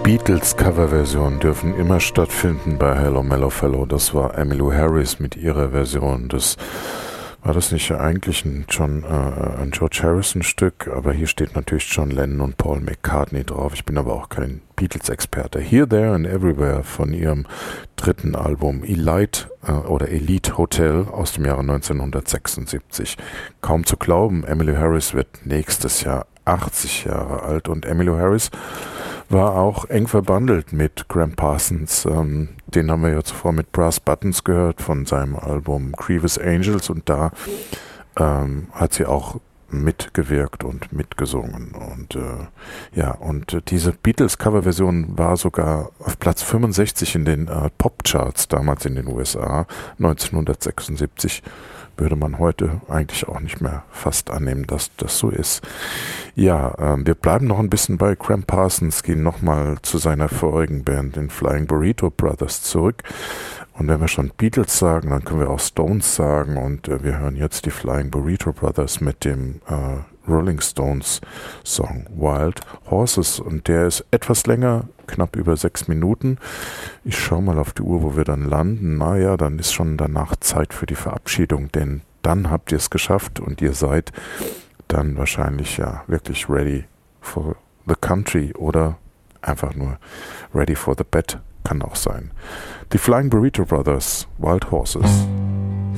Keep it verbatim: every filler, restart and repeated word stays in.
Beatles-Coverversionen dürfen immer stattfinden bei Hello Mellow Fellow. Das war Emmylou Harris mit ihrer Version. Das war das nicht eigentlich ein, John, äh, ein George Harrison-Stück, aber hier steht natürlich John Lennon und Paul McCartney drauf. Ich bin aber auch kein Beatles-Experte. Here, There and Everywhere von ihrem dritten Album Elite äh, oder Elite Hotel aus dem Jahre neunzehnhundertsechsundsiebzig. Kaum zu glauben, Emmylou Harris wird nächstes Jahr achtzig Jahre alt und Emmylou Harris war auch eng verbandelt mit Graham Parsons. Ähm, den haben wir ja zuvor mit Brass Buttons gehört von seinem Album Grievous Angels und da ähm, hat sie auch mitgewirkt und mitgesungen. Und äh, ja, und äh, diese Beatles-Cover-Version war sogar auf Platz fünfundsechzig in den äh, Pop-Charts damals in den U S A neunzehnhundertsechsundsiebzig. Würde man heute eigentlich auch nicht mehr fast annehmen, dass das so ist. Ja, ähm, wir bleiben noch ein bisschen bei Graham Parsons, gehen nochmal zu seiner vorigen Band, den Flying Burrito Brothers, zurück. Und wenn wir schon Beatles sagen, dann können wir auch Stones sagen. Und äh, wir hören jetzt die Flying Burrito Brothers mit dem äh, Rolling Stones Song Wild Horses. Und der ist etwas länger, knapp über sechs Minuten. Ich schaue mal auf die Uhr, wo wir dann landen. Naja, dann ist schon danach Zeit für die Verabschiedung, denn dann habt ihr es geschafft und ihr seid dann wahrscheinlich ja wirklich ready for the country oder einfach nur ready for the bed, kann auch sein. Die Flying Burrito Brothers, Wild Horses.